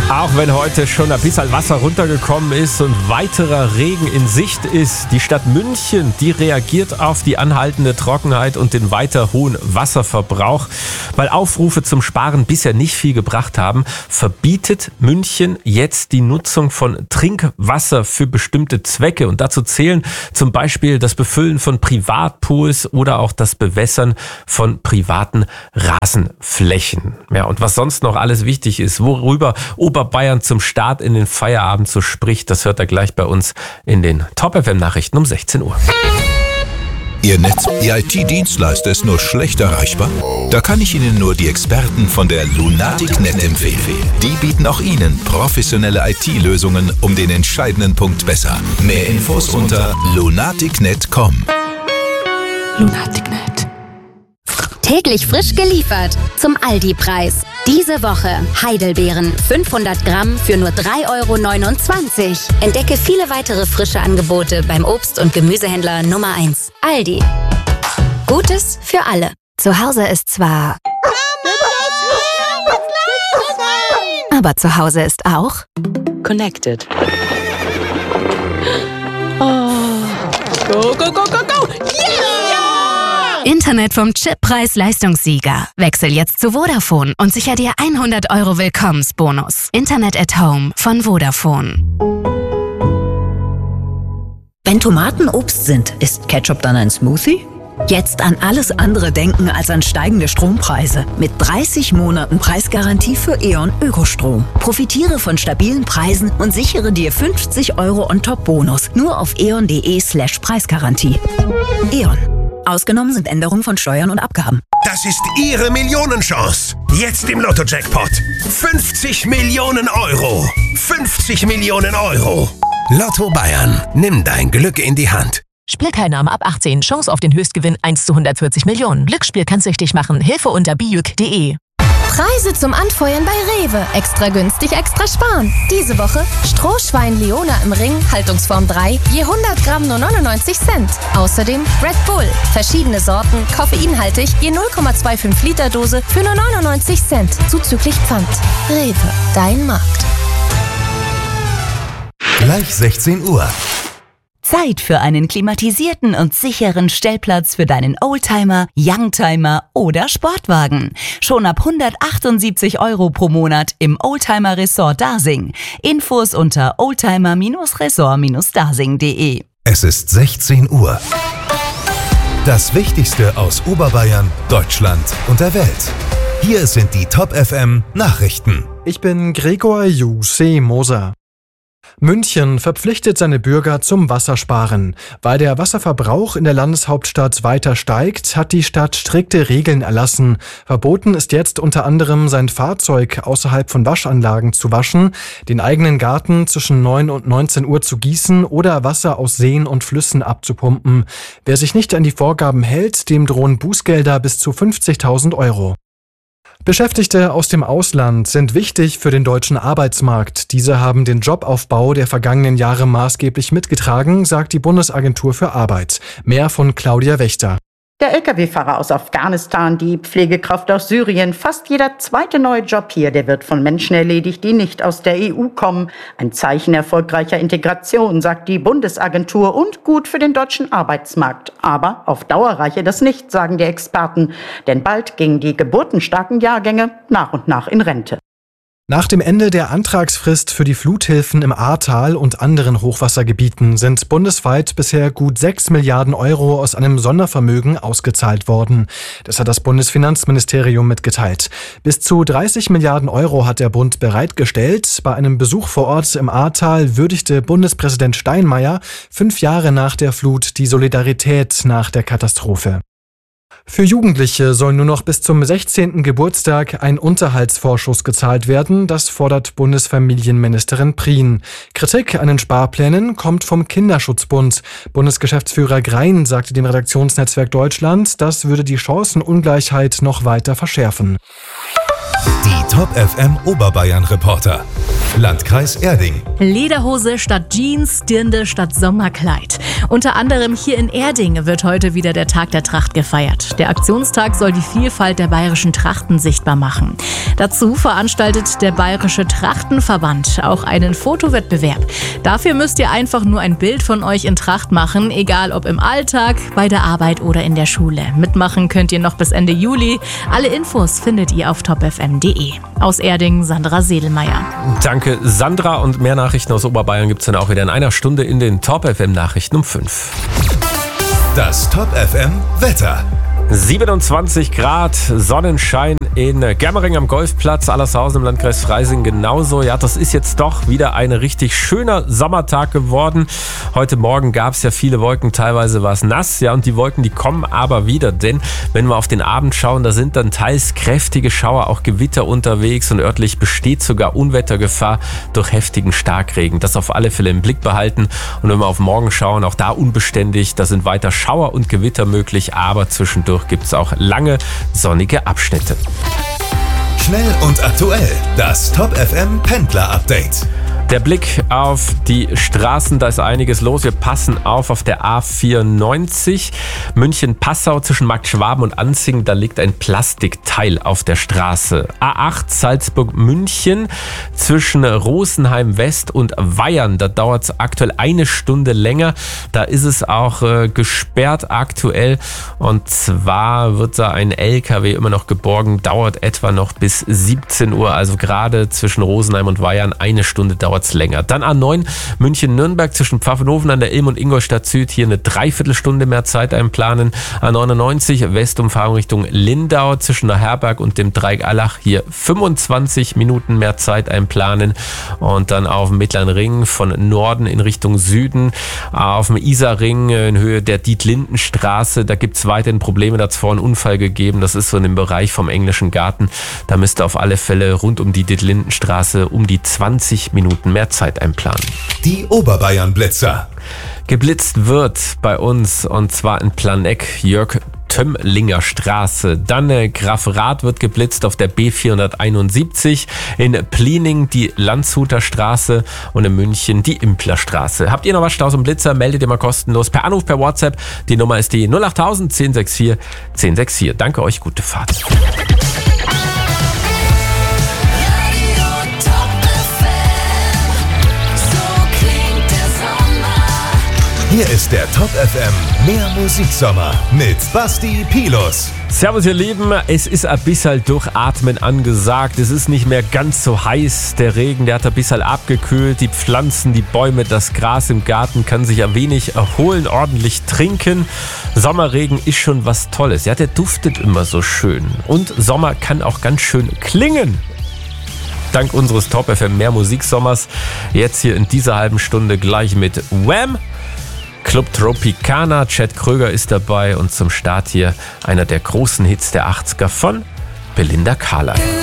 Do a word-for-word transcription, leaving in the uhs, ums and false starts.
Auch wenn heute schon ein bisschen Wasser runtergekommen ist und weiterer Regen in Sicht ist, die Stadt München, die reagiert auf die anhaltende Trockenheit und den weiter hohen Wasserverbrauch. Weil Aufrufe zum Sparen bisher nicht viel gebracht haben, verbietet München jetzt die Nutzung von Trinkwasser für bestimmte Zwecke. Und dazu zählen zum Beispiel das Befüllen von Privatpools oder auch das Bewässern von privaten Rasenflächen. Ja, und was sonst noch alles wichtig ist, worüber Oberbayern zum Start in den Feierabend so spricht, das hört er gleich bei uns in den Top F M-Nachrichten um sechzehn Uhr. Ihr Netz, Ihr I T-Dienstleister ist nur schlecht erreichbar? Da kann ich Ihnen nur die Experten von der Lunatic.net empfehlen. Die bieten auch Ihnen professionelle I T-Lösungen um den entscheidenden Punkt besser. Mehr Infos unter lunatic punkt net punkt com. Lunatic.net. Täglich frisch geliefert zum Aldi-Preis. Diese Woche Heidelbeeren fünfhundert Gramm für nur drei Euro neunundzwanzig. Entdecke viele weitere frische Angebote beim Obst- und Gemüsehändler Nummer eins. Aldi. Gutes für alle. Zu Hause ist zwar... aber zu Hause ist auch... Connected. Oh. Go, go, go, go, go! Yeah! Internet vom Chippreis-Leistungssieger. Wechsel jetzt zu Vodafone und sicher dir hundert Euro Willkommensbonus. Internet at Home von Vodafone. Wenn Tomaten Obst sind, ist Ketchup dann ein Smoothie? Jetzt an alles andere denken als an steigende Strompreise. Mit dreißig Monaten Preisgarantie für E.ON Ökostrom. Profitiere von stabilen Preisen und sichere dir fünfzig Euro on top Bonus. Nur auf eon.de slash Preisgarantie. E.ON. Ausgenommen sind Änderungen von Steuern und Abgaben. Das ist Ihre Millionenchance. Jetzt im Lotto-Jackpot. fünfzig Millionen Euro. fünfzig Millionen Euro. Lotto Bayern. Nimm dein Glück in die Hand. Spielteilnahme ab achtzehn. Chance auf den Höchstgewinn eins zu hundertvierzig Millionen. Glücksspiel kann süchtig machen. Hilfe unter bijuk punkt de. Preise zum Anfeuern bei Rewe. Extra günstig, extra sparen. Diese Woche Strohschwein Leona im Ring, Haltungsform drei, je hundert Gramm nur neunundneunzig Cent. Außerdem Red Bull, verschiedene Sorten, koffeinhaltig, je null Komma fünfundzwanzig Liter Dose für nur neunundneunzig Cent, zuzüglich Pfand. Rewe, dein Markt. Gleich sechzehn Uhr. Zeit für einen klimatisierten und sicheren Stellplatz für deinen Oldtimer, Youngtimer oder Sportwagen. Schon ab hundertachtundsiebzig Euro pro Monat im Oldtimer Resort Dasing. Infos unter oldtimer Resort dasing punkt de. Es ist sechzehn Uhr. Das Wichtigste aus Oberbayern, Deutschland und der Welt. Hier sind die Top F M Nachrichten. Ich bin Gregor Jussi Moser. München verpflichtet seine Bürger zum Wassersparen. Weil der Wasserverbrauch in der Landeshauptstadt weiter steigt, hat die Stadt strikte Regeln erlassen. Verboten ist jetzt unter anderem, sein Fahrzeug außerhalb von Waschanlagen zu waschen, den eigenen Garten zwischen neun und neunzehn Uhr zu gießen oder Wasser aus Seen und Flüssen abzupumpen. Wer sich nicht an die Vorgaben hält, dem drohen Bußgelder bis zu fünfzigtausend Euro. Beschäftigte aus dem Ausland sind wichtig für den deutschen Arbeitsmarkt. Diese haben den Jobaufbau der vergangenen Jahre maßgeblich mitgetragen, sagt die Bundesagentur für Arbeit. Mehr von Claudia Wächter. Der L K W-Fahrer aus Afghanistan, die Pflegekraft aus Syrien, fast jeder zweite neue Job hier, der wird von Menschen erledigt, die nicht aus der E U kommen. Ein Zeichen erfolgreicher Integration, sagt die Bundesagentur, und gut für den deutschen Arbeitsmarkt. Aber auf Dauer reiche das nicht, sagen die Experten, denn bald gingen die geburtenstarken Jahrgänge nach und nach in Rente. Nach dem Ende der Antragsfrist für die Fluthilfen im Ahrtal und anderen Hochwassergebieten sind bundesweit bisher gut sechs Milliarden Euro aus einem Sondervermögen ausgezahlt worden. Das hat das Bundesfinanzministerium mitgeteilt. Bis zu dreißig Milliarden Euro hat der Bund bereitgestellt. Bei einem Besuch vor Ort im Ahrtal würdigte Bundespräsident Steinmeier fünf Jahre nach der Flut die Solidarität nach der Katastrophe. Für Jugendliche soll nur noch bis zum sechzehnten Geburtstag ein Unterhaltsvorschuss gezahlt werden. Das fordert Bundesfamilienministerin Prien. Kritik an den Sparplänen kommt vom Kinderschutzbund. Bundesgeschäftsführer Grein sagte dem Redaktionsnetzwerk Deutschland, das würde die Chancenungleichheit noch weiter verschärfen. Die Top F M Oberbayern Reporter. Landkreis Erding. Lederhose statt Jeans, Dirndl statt Sommerkleid. Unter anderem hier in Erding wird heute wieder der Tag der Tracht gefeiert. Der Aktionstag soll die Vielfalt der bayerischen Trachten sichtbar machen. Dazu veranstaltet der Bayerische Trachtenverband auch einen Fotowettbewerb. Dafür müsst ihr einfach nur ein Bild von euch in Tracht machen, egal ob im Alltag, bei der Arbeit oder in der Schule. Mitmachen könnt ihr noch bis Ende Juli. Alle Infos findet ihr auf top f m punkt d e. Aus Erding, Sandra Sedelmeier. Danke, Sandra. Und mehr Nachrichten aus Oberbayern gibt es dann auch wieder in einer Stunde in den Top F M Nachrichten um fünf. Das Top F M Wetter. siebenundzwanzig Grad, Sonnenschein in Germering am Golfplatz, Allershausen im Landkreis Freising genauso. Ja, das ist jetzt doch wieder ein richtig schöner Sommertag geworden. Heute Morgen gab es ja viele Wolken, teilweise war es nass. Ja, und die Wolken, die kommen aber wieder, denn wenn wir auf den Abend schauen, da sind dann teils kräftige Schauer, auch Gewitter unterwegs und örtlich besteht sogar Unwettergefahr durch heftigen Starkregen. Das auf alle Fälle im Blick behalten. Und wenn wir auf morgen schauen, auch da unbeständig, da sind weiter Schauer und Gewitter möglich, aber zwischendurch gibt es auch lange sonnige Abschnitte. Schnell und aktuell, das Top F M Pendler Update. Der Blick auf die Straßen, da ist einiges los. Wir passen auf auf der A vierundneunzig München-Passau zwischen Markt Schwaben und Anzing. Da liegt ein Plastikteil auf der Straße. A acht Salzburg-München zwischen Rosenheim West und Weyern. Da dauert es aktuell eine Stunde länger. Da ist es auch äh, gesperrt aktuell. Und zwar wird da ein L K W immer noch geborgen. Dauert etwa noch bis siebzehn Uhr. Also gerade zwischen Rosenheim und Weyern eine Stunde dauert es länger. Dann A neun München-Nürnberg zwischen Pfaffenhofen an der Ilm und Ingolstadt Süd. Hier eine Dreiviertelstunde mehr Zeit einplanen. A neunundneunzig Westumfahrung Richtung Lindau zwischen der Herberg und dem Dreieck Allach. Hier fünfundzwanzig Minuten mehr Zeit einplanen. Und dann auf dem Mittleren Ring von Norden in Richtung Süden. Auf dem Isarring in Höhe der Dietlindenstraße. Da gibt es weiterhin Probleme. Da hat es vorhin einen Unfall gegeben. Das ist so in dem Bereich vom Englischen Garten. Da müsste auf alle Fälle rund um die Dietlindenstraße um die zwanzig Minuten mehr Zeit einplanen. Die Oberbayern-Blitzer. Geblitzt wird bei uns und zwar in Planegg, Jörg Tömmlinger Straße. Dann äh, Grafrath wird geblitzt auf der B vierhunderteinundsiebzig. In Pliening die Landshuter Straße und in München die Impler Straße. Habt ihr noch was Staus und Blitzer? Meldet ihr mal kostenlos per Anruf, per WhatsApp. Die Nummer ist die null acht null null eins null sechs vier eins sechs vier. Danke euch, gute Fahrt. Hier ist der Top F M Mehr Musiksommer mit Basti Pilus. Servus ihr Lieben, es ist ein bisschen durchatmen angesagt. Es ist nicht mehr ganz so heiß. Der Regen, der hat ein bisschen abgekühlt. Die Pflanzen, die Bäume, das Gras im Garten kann sich ein wenig erholen, ordentlich trinken. Sommerregen ist schon was Tolles. Ja, der duftet immer so schön. Und Sommer kann auch ganz schön klingen. Dank unseres Top F M Mehr Musiksommers. Jetzt hier in dieser halben Stunde gleich mit Wham! Club Tropicana, Chad Kröger ist dabei und zum Start hier einer der großen Hits der achtziger von Belinda Carlisle.